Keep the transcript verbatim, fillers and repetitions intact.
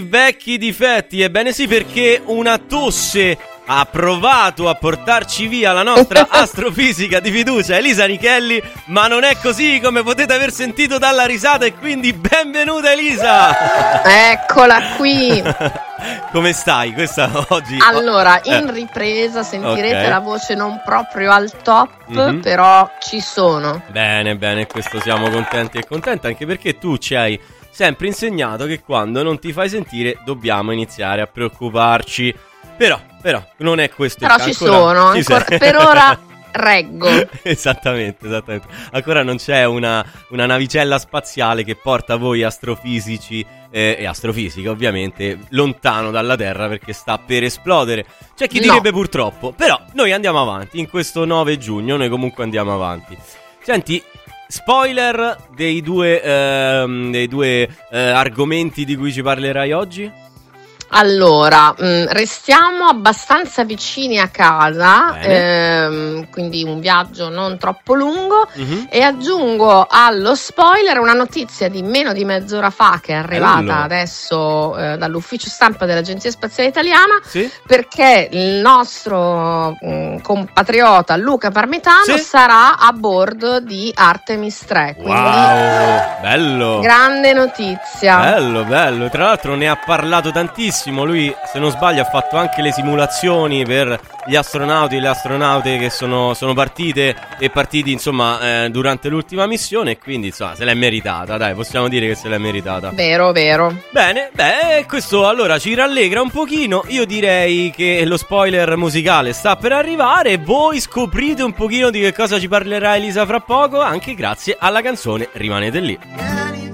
Vecchi difetti, ebbene sì, perché una tosse ha provato a portarci via la nostra astrofisica di fiducia Elisa Nichelli, ma non è così, come potete aver sentito dalla risata, e quindi benvenuta Elisa! Eccola qui! Come stai? Questa oggi... Allora, in eh. ripresa sentirete okay. la voce non proprio al top, mm-hmm. però ci sono. Bene, bene, questo siamo contenti e contenti, anche perché tu ci hai sempre insegnato che quando non ti fai sentire dobbiamo iniziare a preoccuparci. Però, però, non è questo però il caso. Però ci sono, ci ancora, per ora reggo. Esattamente, esattamente. Ancora non c'è una, una navicella spaziale che porta voi astrofisici eh, e astrofisica ovviamente lontano dalla Terra, perché sta per esplodere. C'è chi no. direbbe purtroppo, però noi andiamo avanti, in questo nove giugno noi comunque andiamo avanti. Senti, spoiler dei due, ehm, dei due eh, argomenti di cui ci parlerai oggi? Allora, mh, restiamo abbastanza vicini a casa, ehm, quindi un viaggio non troppo lungo, uh-huh. e aggiungo allo spoiler una notizia di meno di mezz'ora fa che è arrivata Bello. adesso eh, dall'ufficio stampa dell'Agenzia Spaziale Italiana, sì? perché il nostro mh, compatriota Luca Parmitano sì? sarà a bordo di Artemis tre, quindi wow, bello! Grande notizia! Bello, bello, tra l'altro ne ha parlato tantissimo. Lui, se non sbaglio, ha fatto anche le simulazioni per gli astronauti e le astronaute che sono, sono partite e partiti, insomma, eh, durante l'ultima missione, e quindi, insomma, se l'è meritata, dai, possiamo dire che se l'è meritata. Vero, vero. Bene, beh, questo allora ci rallegra un pochino. Io direi che lo spoiler musicale sta per arrivare, voi scoprite un pochino di che cosa ci parlerà Elisa fra poco, anche grazie alla canzone Rimanete lì.